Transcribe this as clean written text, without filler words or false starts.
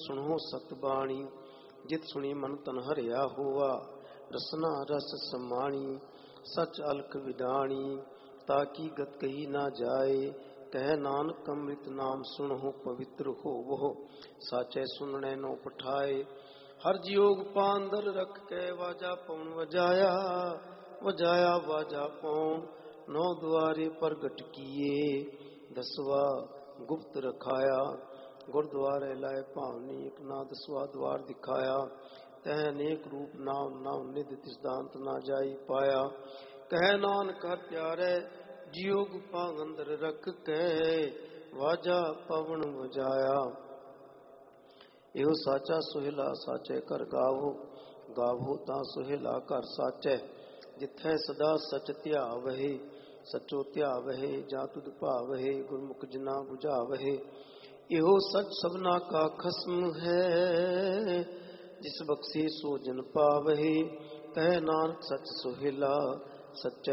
सुनो सतबाणी, जित सुनी मन तन हरिया होवा, रसना रस समाणी, सच अलख विदाणी, ताकि गत कही ना जाए, कह नानक अमृत नाम सुनो पवित्र हो वो, साचे सुनने नो पठाए। हर योग पांदर रख के वाजा पौन वजाया, वजाया वाजा पौन, नौ द्वारे प्रगट किए, दसवा गुप्त रखाया। गुरुद्वारे लाए भावनी, एक ना दसवा द्वार दिखाया, तह अनेक रूप नाम नाम निध तिसदांत ना जाई पाया। कह नानक हर प्यारे, जियो गुफा अंदर रख के, वाजा पवन वजाया। एहो साचा सुहेला साचे कर गावो, गावो ता सुहेला कर साचे, जिथे सदा सच ध्यावहे, सचो ध्यावहे जा तुध भावहे, गुरमुख जना बुझावहे। एहो सच सबना का खस्म है, जिस बख्शे सो जन पावहे, कह नानक सच सुहेला सच्चे